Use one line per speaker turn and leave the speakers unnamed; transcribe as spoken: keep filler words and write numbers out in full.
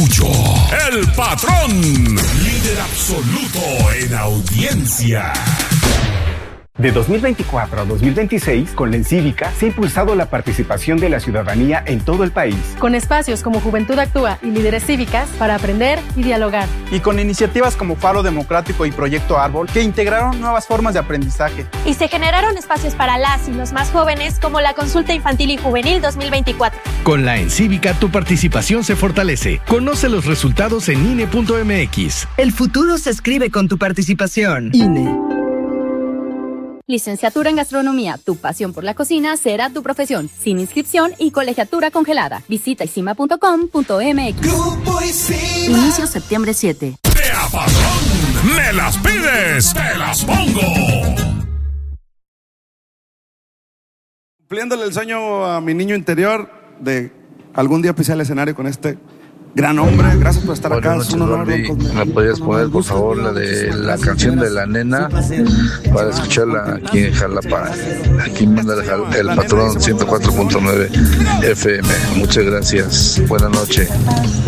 tuyo. El patrón, líder absoluto en audiencia.
De dos mil veinticuatro a dos mil veintiséis, con la Encívica se ha impulsado la participación de la ciudadanía en todo el país.
Con espacios como Juventud Actúa y Líderes Cívicas para aprender y dialogar.
Y con iniciativas como Faro Democrático y Proyecto Árbol, que integraron nuevas formas de aprendizaje.
Y se generaron espacios para las y los más jóvenes, como la Consulta Infantil y Juvenil dos mil veinticuatro.
Con la Encívica, tu participación se fortalece. Conoce los resultados en I N E punto M X.
El futuro se escribe con tu participación. I N E.
Licenciatura en Gastronomía, tu pasión por la cocina será tu profesión, sin inscripción y colegiatura congelada. Visita isima punto com punto m x. Inicio septiembre siete.
¡Ea, patrón! ¡Me las pides! ¡Te las pongo!
Cumpliéndole el sueño a mi niño interior de algún día pisar el escenario con este gran hombre. Gracias por estar acá.
Noches, Gordy. ¿Me podrías poner, por favor, la de la canción de la nena para escucharla aquí en Jalapa? Aquí manda el, el patrón ciento cuatro punto nueve F M. Muchas gracias. Buenas noches.